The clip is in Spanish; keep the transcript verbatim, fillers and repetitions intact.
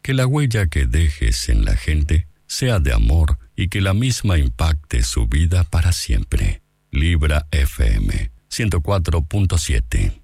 Que la huella que dejes en la gente sea de amor y que la misma impacte su vida para siempre. Libra F M ciento cuatro punto siete.